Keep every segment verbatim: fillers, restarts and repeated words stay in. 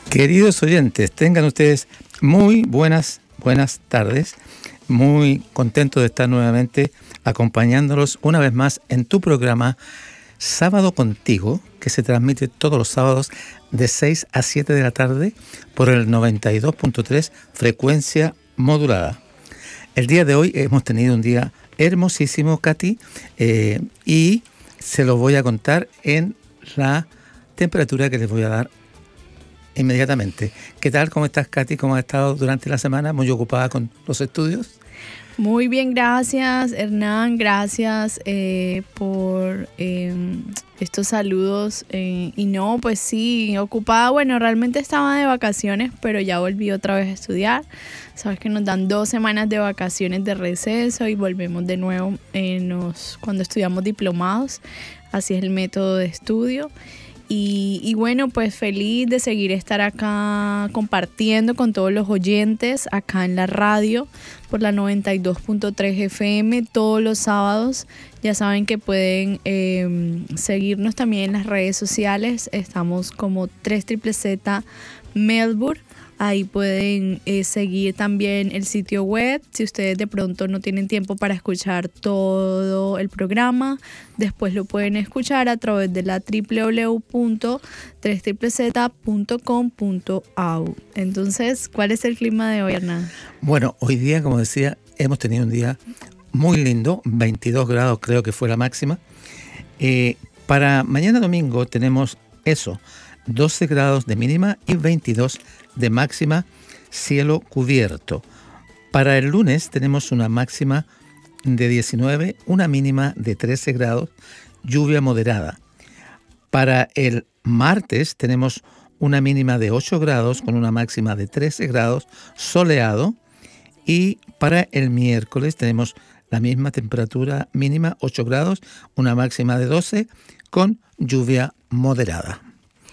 Queridos oyentes, tengan ustedes muy buenas, buenas tardes. Muy contento de estar nuevamente acompañándolos una vez más en tu programa Sábado Contigo, que se transmite todos los sábados de seis a siete de la tarde por el noventa y dos punto tres frecuencia modulada. El día de hoy hemos tenido un día hermosísimo, Katy, eh, y se los voy a contar en la temperatura que les voy a dar inmediatamente. ¿Qué tal? ¿Cómo estás, Katy? ¿Cómo has estado durante la semana? ¿Muy ocupada con los estudios? Muy bien, gracias, Hernán. Gracias eh, por eh, estos saludos. Eh, y no, pues sí, ocupada. Bueno, realmente estaba de vacaciones, pero ya volví otra vez a estudiar. Sabes que nos dan dos semanas de vacaciones de receso y volvemos de nuevo eh, nos, cuando estudiamos diplomados. Así es el método de estudio. Y, y bueno, pues feliz de seguir estar acá compartiendo con todos los oyentes acá en la radio por la noventa y dos punto tres F M todos los sábados. Ya saben que pueden eh, seguirnos también en las redes sociales. Estamos como tres Z Z Melbourne. Ahí pueden eh, seguir también el sitio web. Si ustedes de pronto no tienen tiempo para escuchar todo el programa, después lo pueden escuchar a través de la doble u doble u doble u punto tres Z Z punto com punto a u. Entonces, ¿cuál es el clima de hoy, Hernán? Bueno, hoy día, como decía, hemos tenido un día muy lindo, veintidós grados creo que fue la máxima. Eh, para mañana domingo tenemos eso, doce grados de mínima y veintidós de máxima, cielo cubierto. Para el lunes tenemos una máxima de diecinueve, una mínima de trece grados, lluvia moderada. Para el martes tenemos una mínima de ocho grados con una máxima de trece grados, soleado. Y para el miércoles tenemos la misma temperatura mínima, ocho grados, una máxima de doce con lluvia moderada.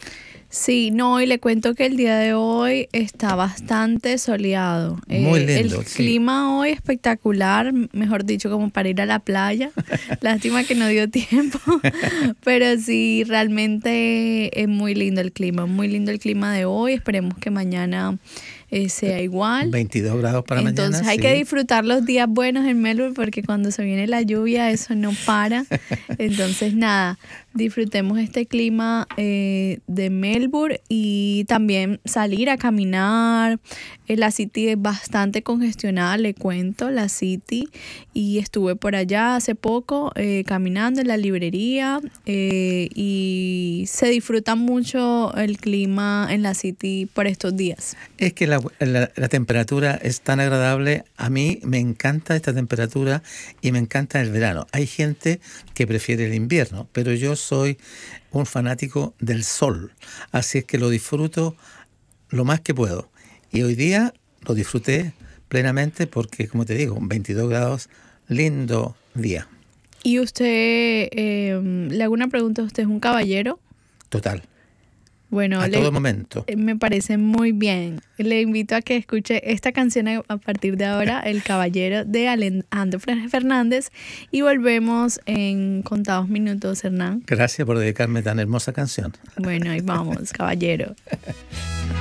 Sí, no, y le cuento que el día de hoy está bastante soleado. Muy lindo, eh, El sí. clima hoy espectacular, mejor dicho, como para ir a la playa. Lástima que no dio tiempo, pero sí, realmente es muy lindo el clima, muy lindo el clima de hoy. Esperemos que mañana eh, sea igual. veintidós grados para Entonces, mañana. Entonces hay sí. que disfrutar los días buenos en Melbourne porque cuando se viene la lluvia eso no para. Entonces, nada, disfrutemos este clima eh, de Melbourne y también salir a caminar. Eh, la City es bastante congestionada, le cuento, la City. Y estuve por allá hace poco eh, caminando en la librería eh, y se disfruta mucho el clima en la City por estos días. Es que la, la, la temperatura es tan agradable. A mí me encanta esta temperatura y me encanta el verano. Hay gente que prefiere el invierno, pero yo soy un fanático del sol. Así es que lo disfruto lo más que puedo. Y hoy día lo disfruté plenamente porque, como te digo, veintidós grados, lindo día. Y usted, eh, le hago una pregunta, ¿usted es un caballero? Total. Bueno, a le, todo momento. Me parece muy bien. Le invito a que escuche esta canción a partir de ahora, El Caballero de Alejandro Fernández, y volvemos en contados minutos, Hernán. Gracias por dedicarme tan hermosa canción. Bueno, ahí vamos, caballero.